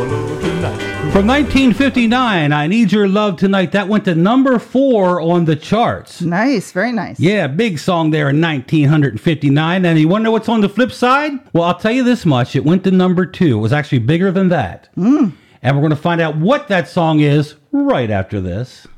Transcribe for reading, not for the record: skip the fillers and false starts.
From 1959, I Need Your Love Tonight. That went to number 4 on the charts. Nice, very nice. Yeah, big song there in 1959. And you want to know what's on the flip side? Well, I'll tell you this much. It went to number 2. It was actually bigger than that. And we're going to find out what that song is right after this.